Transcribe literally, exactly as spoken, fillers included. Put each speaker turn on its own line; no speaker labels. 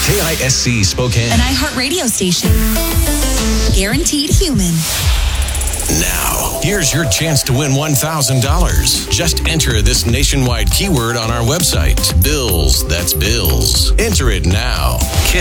K I S C Spokane.
An iHeartRadio station. Guaranteed human.
Now, here's your chance to win one thousand dollars. Just enter this nationwide keyword on our website. Bills, that's bills. Enter it now.